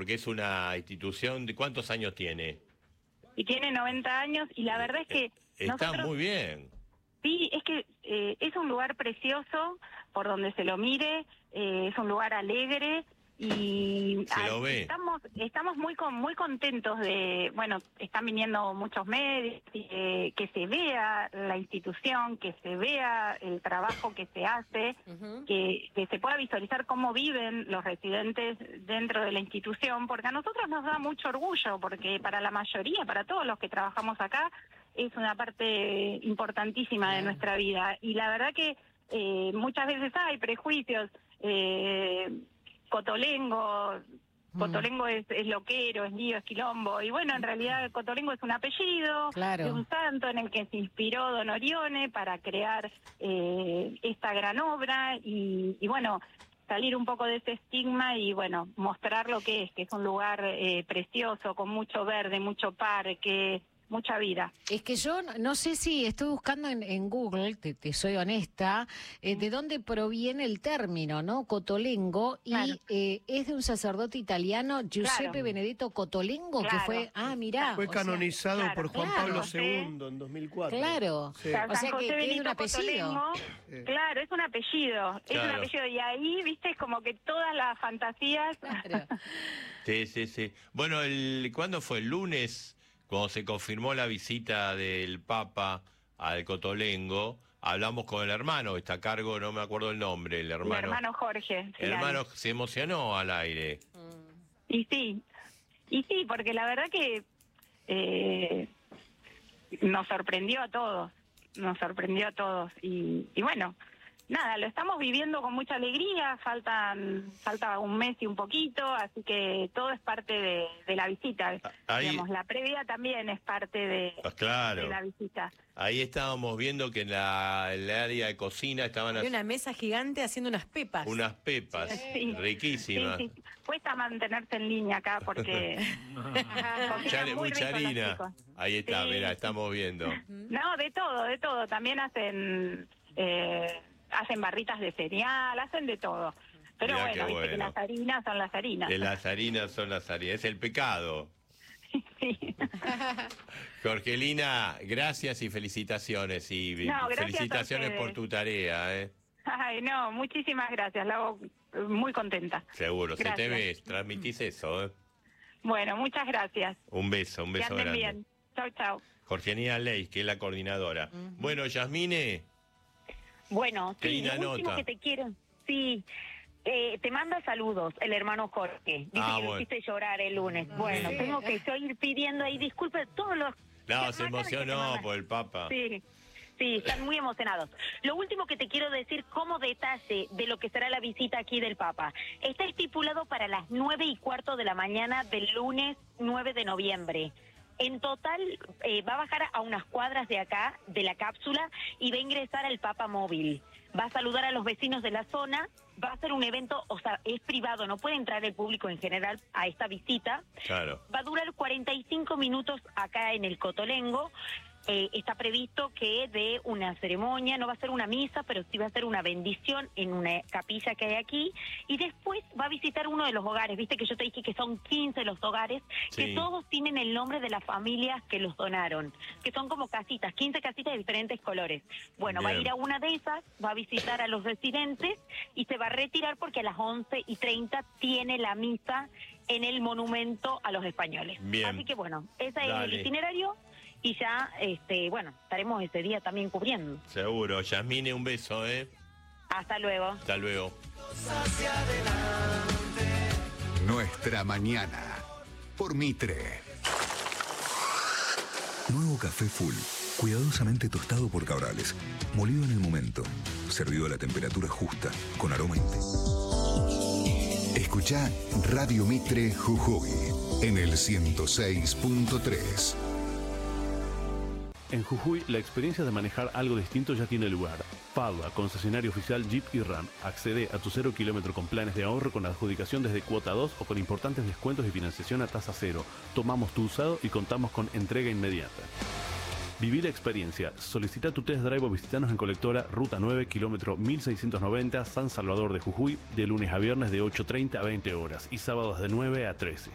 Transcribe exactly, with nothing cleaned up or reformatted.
porque es una institución, ¿de cuántos años tiene? Y tiene noventa años, y la verdad es que... Está nosotros, muy bien. Sí, es que eh, es un lugar precioso, por donde se lo mire, eh, es un lugar alegre, y Se lo ve. estamos estamos muy con, muy contentos de, bueno, están viniendo muchos medios, eh, que se vea la institución, que se vea el trabajo que se hace, uh-huh. que, que se pueda visualizar cómo viven los residentes dentro de la institución, porque a nosotros nos da mucho orgullo, porque para la mayoría, para todos los que trabajamos acá, es una parte importantísima de nuestra vida, y la verdad que eh, muchas veces hay prejuicios, eh, Cotolengo, Cotolengo mm. es, es loquero, es lío, es quilombo, y bueno, en realidad Cotolengo es un apellido claro. de un santo en el que se inspiró Don Orione para crear eh, esta gran obra, y, y bueno, salir un poco de ese estigma y bueno, mostrar lo que es, que es un lugar eh, precioso, con mucho verde, mucho parque, mucha vida. Es que yo no sé si estoy buscando en, en Google, te, te soy honesta, eh, de dónde proviene el término, ¿no? Cotolengo, y claro. eh, es de un sacerdote italiano, Giuseppe claro. Benedetto Cotolengo, claro. que fue, ah, mirá. Fue canonizado sea, por Juan claro, Pablo sí. segundo en dos mil cuatro. Claro, sí. o sea San que, José que es Benito un apellido. Cotolengo, Sí. claro, es un apellido, es Claro. un apellido, y ahí, viste, es como que todas las fantasías... Claro. Sí, sí, sí. Bueno, el, ¿cuándo fue? El lunes, cuando se confirmó la visita del Papa al Cotolengo, hablamos con el hermano, está a cargo, no me acuerdo el nombre, el hermano. Mi hermano Jorge. El hermano se emocionó al aire. Y sí, y sí, porque la verdad que eh, nos sorprendió a todos, nos sorprendió a todos, y, y bueno, nada, lo estamos viviendo con mucha alegría, faltan falta un mes y un poquito, así que todo es parte de, de la visita. Ahí, digamos, la previa también es parte de, pues claro. de la visita. Ahí estábamos viendo que en la, en la área de cocina estaban Hay una mesa gigante haciendo unas pepas. unas pepas Sí. riquísimas. Sí, sí. Cuesta mantenerse en línea acá porque... Mucha- muy mucha ricos los harina. chicos. Ahí está, Sí. mira, estamos viendo. No, de todo, de todo. También hacen eh, hacen barritas de cereal, hacen de todo. Pero Mirá bueno, qué viste que bueno. las harinas son las harinas. Que las harinas son las harinas, es el pecado. Sí. Jorgelina, gracias y felicitaciones. Y No, gracias felicitaciones a ustedes. por tu tarea, ¿eh? Ay, no, muchísimas gracias. La hago muy contenta. Seguro, se te Gracias. ve, transmitís eso, ¿eh? Bueno, muchas gracias. Un beso, un Que beso anden grande. bien. Chau, chau. Jorgelina Leis, que es la coordinadora. Uh-huh. Bueno, Yasmine. Bueno, Qué sí, linda lo último nota. que te quiero, sí, eh, te manda saludos el hermano Jorge. Dice Ah, que lo bueno. hiciste llorar el lunes. Bueno, Sí. tengo que yo ir pidiendo ahí disculpas todos los... No, los se mensajes que te emocionó mandan. por el Papa. Sí, sí, están muy emocionados. Lo último que te quiero decir como detalle de lo que será la visita aquí del Papa. Está estipulado para las nueve y cuarto de la mañana del lunes nueve de noviembre. En total eh, va a bajar a unas cuadras de acá, de la cápsula, y va a ingresar al Papa Móvil. Va a saludar a los vecinos de la zona, va a ser un evento, o sea, es privado, no puede entrar el público en general a esta visita. Claro. Va a durar cuarenta y cinco minutos acá en el Cotolengo. Eh, está previsto que dé una ceremonia, no va a ser una misa, pero sí va a ser una bendición en una capilla que hay aquí, y después va a visitar uno de los hogares. Viste que yo te dije que son quince los hogares, Sí. que todos tienen el nombre de las familias que los donaron, que son como casitas, quince casitas de diferentes colores. Bueno, va a Bien. ir a una de esas, va a visitar a los residentes y se va a retirar porque a las once y treinta tiene la misa en el monumento a los españoles. Bien. Así que bueno, ese es Dale. el itinerario. Y ya, este, bueno, estaremos ese día también cubriendo. Seguro. Yasmine, un beso, ¿eh? Hasta luego. Hasta luego. Nuestra mañana. Por Mitre. Nuevo café full. Cuidadosamente tostado por Cabrales. Molido en el momento. Servido a la temperatura justa. Con aroma intenso. Escuchá Radio Mitre Jujuy. En el ciento seis punto tres. En Jujuy, la experiencia de manejar algo distinto ya tiene lugar. Padua, concesionario oficial Jeep y Ram. Accede a tu cero kilómetro con planes de ahorro con adjudicación desde cuota dos o con importantes descuentos y financiación a tasa cero. Tomamos tu usado y contamos con entrega inmediata. Viví la experiencia. Solicita tu test drive o visitanos en Colectora, Ruta nueve, kilómetro mil seiscientos noventa, San Salvador de Jujuy, de lunes a viernes de ocho treinta a veinte horas y sábados de nueve a trece.